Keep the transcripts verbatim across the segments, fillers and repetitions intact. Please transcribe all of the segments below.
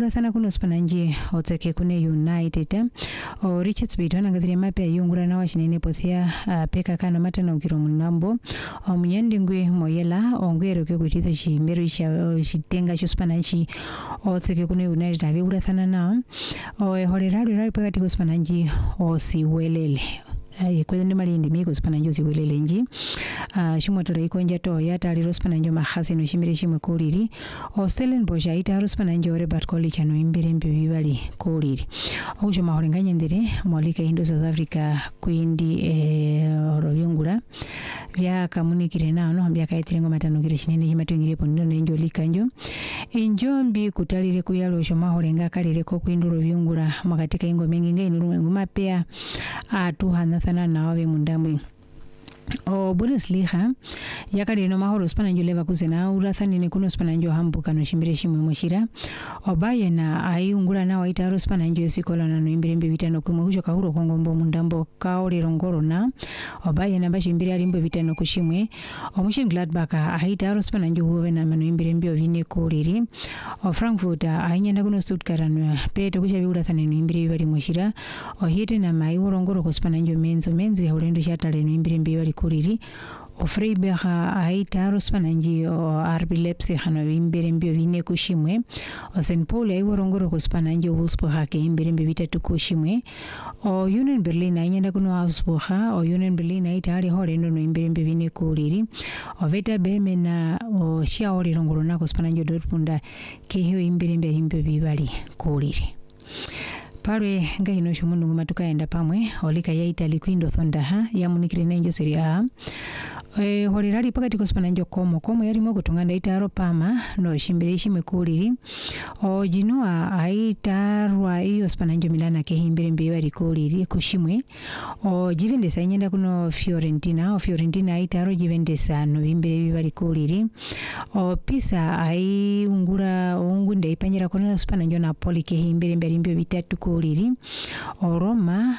yura sana kuno spananji otseke kune United o Richards bitona ngazire mapya yungura na washinene pothia uh, peka kana matana ukiro munambo o munyandi ngwe moyela ongwero ke kutitha shi meru sha shitenga sho spananji otseke kune United abe ura sana na o horerari rari pakati ko spananji o siwelele ai kwende malindi miko spananjo siwelele nji uh, shimotora ikonja to yatali rospananjo mahasi no shimire shimwe koliri o Stellenbosch aita rospananjo Robert College no imbere mbibi bali koliri ojo mahorenganya ndire mwalika indo South Africa kwindi eh royungura bya kamunikire na no ambya kaitirengo matano kire shinene himatungire pondo nenjo likanjo enjombi kutalire kuyalo ojo mahorenga kalire ko kwindi royungura makatika ingo mengi ngai nurumwe mapya atuhana sana nawe mundamwe o Bundesliga yakali no mahoro spananjo Leverkusen urathani ne kuno spananjo hambuka no shimbire shimwe moshira o Bayern ayungura na waita ro spananjo sikola na no imbire mbe bitano kumwe hujo kahuro kongombo mundambo kaole rongoro na o Bayern bashimbire alimbo bitano kushimwe o Mönchengladbach aita ro spananjo huwe na mano imbire mbe vine koliri o Frankfurt ainyanda kuno Stuttgart no peto kushabi urathani no imbire bali moshira o hite na mai rongoro ko spananjo menzo menzi haulendo shatale no imbire mbe bali kuriri o Freiburg aita rospananji o R B Leipzig hano imbere mbio vine kushimwe o Saint Pauli aiwo rongoro kuspananji o Wolfsburg hake imbere mbio vitatu kushimwe o Union Berlin ainyanda kuno Wolfsburg o Union Berlin aita ari hore no imbere mbio vine kuriri o Werder Bremen na o Shia ori rongoro na kuspananji Dortmund ke hiyo imbere mbio mbio vibali kuriri pare ngai no shumundu matukaenda pamwe olika ya Italy kwindo thonda ha ya munikire nenjo Serie A e horirari pakati ko spananjo komo komo yari mo kutunganda itaro pama no shimbire shime kuliri o Genoa aitarwa iyo spananjo Milana ke himbire mbe bari kuliri kushimwe o Juventus ainyenda kuno Fiorentina o Fiorentina aitaro Juventus no imbire bari kuliri o Pisa ai ungura ungunde ipanyira kono spananjo Napoli ke himbire mbe mbe bitatu kuliri o Roma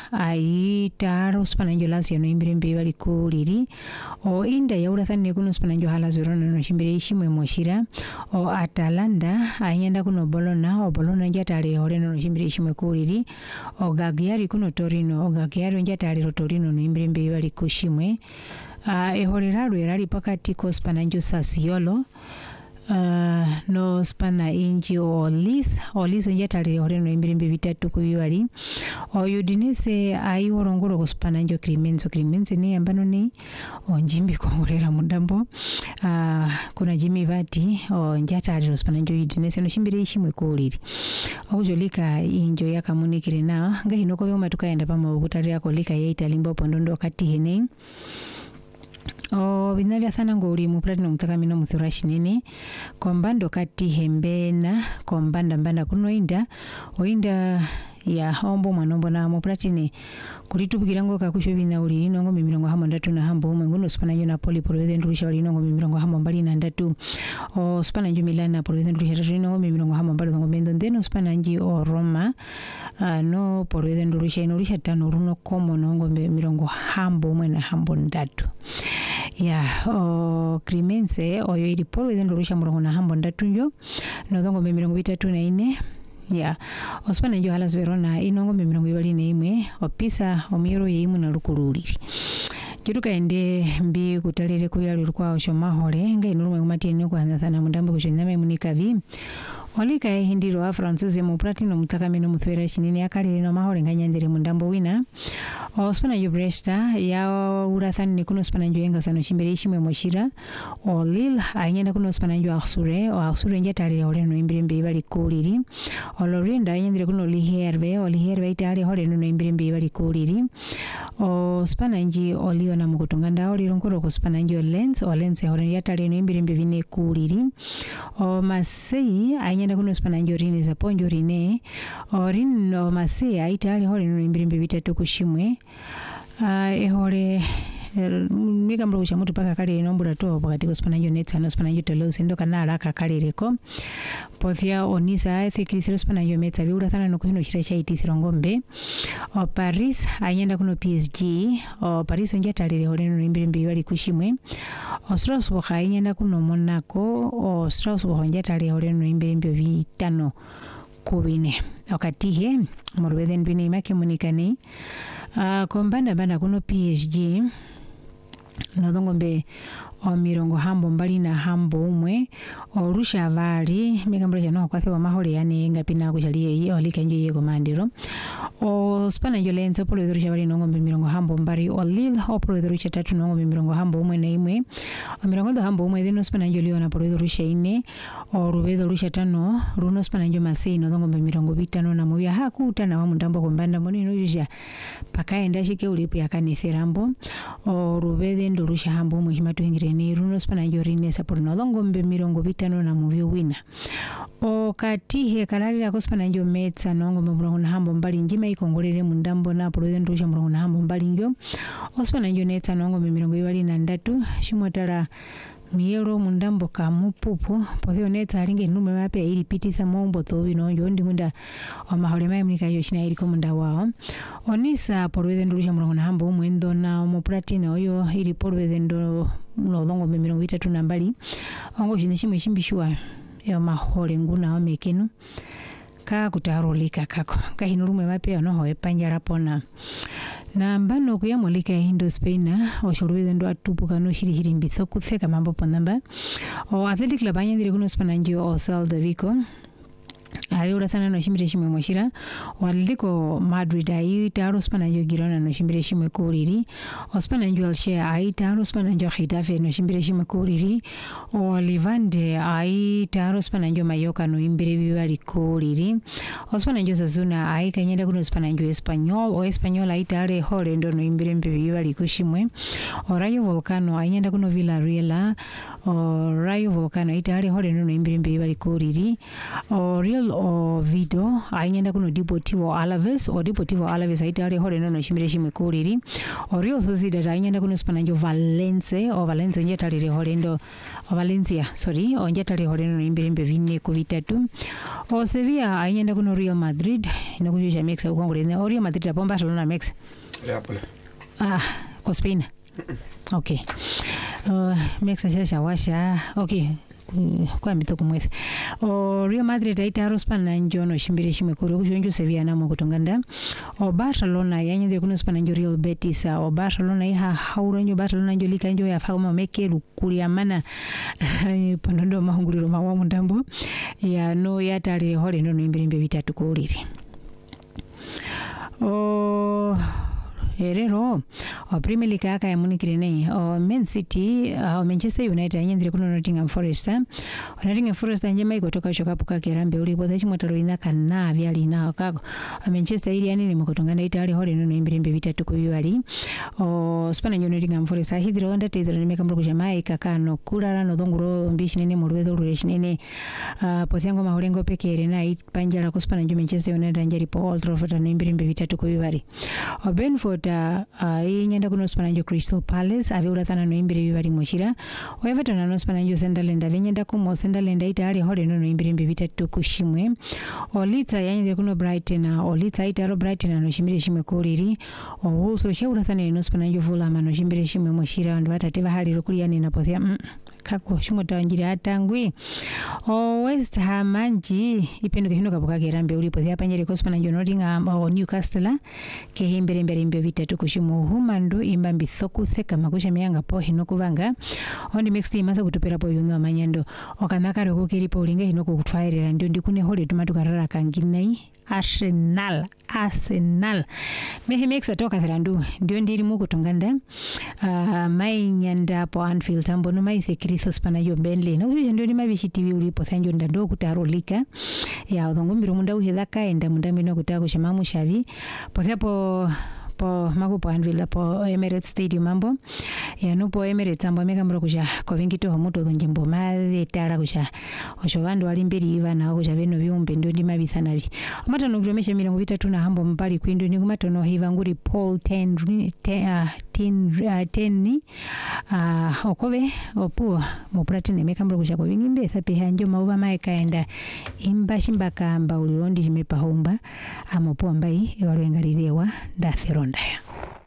aitaro spananjo Lazio no imbire mbe bari kuliri o Inda ya urathani kuno spananjo Hellas Verona no shimbire ishimwe moshira o Atalanta ainyenda kuno Bologna o Bologna njatali hore no shimbire ishimwe kuliri o Cagliari kuno Torino o Cagliari njatali ro Torino no imbire mbe bali kushimwe a e hore raro erali pakati ko spananjo Sassuolo Uh, no spana inji o Lis o Lis njatali hore no imbire mbe vitatu kubiwali o Udinese ai orongoro ko spananjo Cremonese Cremonese ni ambano ni o njimbi kongorera mundambo uh, kuna Jimmy Vati o njatali ro spananjo Udinese no shimbire ishimwe kuliri okujolika injo yakamunikire na ngai noko byoma tukaenda pamo kutalira ko lika ya Italy mbo pondondo kati hene o binavya sana ngori mu platinum takamino muthurashi nini kombando kati hembena kombanda mbanda kunoinda oinda ya hombo mwanombo na mu platini kulitubukira ngo kakusho bina uli inongo mirongo hamo ndatu na hambo umwe ngono spananjo Napoli province ndurusha uli inongo mirongo hamo mbali na ndatu o spananjo Milan na province ndurusha inongo mirongo hamo mbali ngo mendo ndeno spananjo o Roma uh, no province ndurusha inurisha tano runo komo nongo mirongo hambo umwe na hambo ndatu ya o Cremonese o yoiri province ndurusha murongo na hambo ndatu njo no dongo mirongo bitatu na ine ya ospananjo Hellas Verona inongo mirongo ibali na imwe opisa omiro yimu na lukululiri Juruka ende mbi kutalire kuyali kwa oshomahore ngai nurumwe kumatini kwanza sana mundambo kushonyame munikavi olika hindiro wa Francis mu platinum takamino muthwera shinini akali no mahore nganyandire mundambo wina ospananjo Bresta ya urathani kuno spananjo yenga sano shimbire ishimwe moshira o Lille ainyenda kuno spananjo Arsure o Arsure njatali hore no imbire mbe bali kuliri o Lorient ainyendire kuno Liherbe o Liherbe itali hore no imbire mbe bali kuliri o spananji o Lyon mu kutunganda oli ronkoro ko spananjo Lens o Lens hore yatali no imbire mbe vine kuliri o Marseille ainyenda kuno spananjo Rennes aponjo Rennes o Rennes o Marseille aitali hore no imbire mbe bitatu kushimwe uh, e hore mika mbro cha mutu paka kale nombura to pakati ko spananjo Nets na spananjo Toulouse ndo kana alaka kale reko pothia onisa ese Cristiano spananjo Mets biura sana no kuhino shira cha itisiro ngombe o Paris anyenda kuno P S G o Paris onja talire hore no imbire mbi bali kushimwe o Strasbourg anyenda kuno Monaco o Strasbourg onja talire hore no imbire mbi bitano kubine wakati he morweden bini make munikani uh, kombanda banda kuno P H G nodongo mbe o mirongo hambo mbali na hambo umwe o rusha vali mikambro jano kwathe wa mahore yani ngapina kuchalie yi olika nje yego mandiro o spana yolenzo polo rusha vali nongo mbe mirongo hambo mbali o lil o polo rusha tatu nongo mbe mirongo hambo umwe na imwe o mirongo do hambo umwe dino spana yolio na polo rusha ine o rubedo rusha tano runo spana njo masei nodongo mbe mirongo bitano na muya hakuta na wa mundambo kombanda moni no rusha pakaenda shike ulipo yakanitherambo o rubede ndo rusha hambo umwe himatu ingire ni runo spana jorine saporo nodongo mbe mirongo bitano na muvyo wina o katihe kalarira ko spana njo metsa nongo mbe murongo na hambo mbali njima ikongolere mundambo na polo ndusha murongo na hambo mbali njo o spana njo netsa nongo mbe mirongo ibali na ndatu shimotara miero mundambo kamupupu pothio netsa alinge nume mape ili pitisa mombo to bino njo ndingunda o mahole mai mnika yo shina ili komunda wao onisa polo ndusha murongo na hambo umwendo na mo platina oyo ili polo ndo nodongo mbe mirongo itatu na mbali ongo jinishimwe shimbishwa ya mahole nguna wa mekenu ka kutarolika kako kahinurumwe mape no ho epanja pona na mbano kuyamulika Indo Spain oshoruwe ndo atupuka no shiri hiri mbitho kutheka mambo ponamba o Athletic Club anyandire kuno spananjo o Celta Vigo ayura sana no shimbire shimwe moshira waliko Madrid ayi taro spananjo Girona no shimbire shimwe kuriri o spananjo Elche ayi taro spananjo Getafe no shimbire shimwe kuriri o Levante ayi taro spananjo Mallorca no imbire bibali kuriri o spananjo Osasuna ayi kanyenda kuno spananjo Espanyol o Espanyol ayi tare hore ndo no imbire bibali kushimwe o Rayo Vallecano ayi nyenda kuno Villarreal o Rayo Vallecano ayi tare hore ndo no imbire bibali kuriri o Real o Vido ainyenda kuno Deportivo Alaves o Deportivo Alaves aitare hore no shimire shimwe kuriri o Real Sociedad ainyenda kuno Spananjo Valence o Valence nyetare hore ndo o Valencia sorry o nyetare hore no imbere mbe vinne ku vitatu o Sevilla ainyenda kuno Real Madrid ino kujisha mix au kongole o Real Madrid apo Barcelona mix ya pole ah ko Spain okay uh mix asha washa okay kwa mitoko mwezi o Real Madrid aita Spana njo no shimbire shimwe kuri kujonjo Sevilla na mukutonganda o Barcelona yanyende kuno Spana njo Real Betis o Barcelona iha hauro njo Barcelona njo lika njo ya fauma meke lukuri amana pondondo mahunguliro mawa mundambo ya no yatare hore no imbire mbe bitatu kuriri o erero o Premier League aka ya munikirene o Man City o Manchester United anyendire kuno Nottingham Forest o Nottingham Forest njema iko toka shoka puka kerambe uli bota chimotaro ina kana vyali na kako o Manchester ili yani mukotongana itali hore no imbirembe bitatu kuyali o Spana Nottingham Forest ahidiro onda tedro nimeka mruko Jamaica kano kulala no donguro mbishinene mulwedo rureshinene uh, potyango maholengo pekere na ipanjala ko Spana Manchester United anjari po Old Trafford no imbirembe bitatu kuyali o Brentford uh, inyenda kuno Spananjo Crystal Palace aviura thana no imbire bibali moshira o Everton no Spananjo Sunderland avinyenda kumo Sunderland itali hore no imbire bitatu kushimwe o Leeds yanyenda kuno Brighton o Leeds italo Brighton no shimbire shimwe kuriri o Wolves o shaura thana no Spananjo Fulham no shimbire shimwe moshira ndo batateva hali rokuli na pothia mm, kako shimo tanjira atangwi o West Ham anji ipendo kihino kabuka gerambe uli pothia panyere ko Spananjo Nottingham o Newcastle ke himbere mbere mbe bitatu kushimo humando imbambi thoku theka makusha mianga po hino kuvanga ondi mixed imasa kutopera po yunga manyando okanaka roko kiripo ulinga hino kutwairira ndio ndikune hole tumatu karara kanginai Arsenal Arsenal mehe mixa toka thrandu ndio ndiri muko tonganda uh, mai nyanda po Anfield tambo no mai thekriso Spanajo Burnley no ndio ndi mabishi T V ulipo sanjo ndando kutarolika ya udhongomiro munda uhedaka enda munda mino kutako shamamu shavi po hapo po magupo Anfield po Emirates Stadium mambo ya no po Emirates ambo meka mro kuja ko vingito homuto dhonjembo mali tara kuja osho vandu alimbiri ivana kuja beno byumbe ndio ndi mabisana bi amata no gromesha mirongo bitatu na hambo mpali kwindo ni kumato no hivanguri Paul ten ten uh, okobe opu mo platine meka mro kuja ko vingimbe sape hanjo mauva maikaenda imbashimba kamba ulirondi jimepa homba amopo ambai walengalirewa ndatheronda.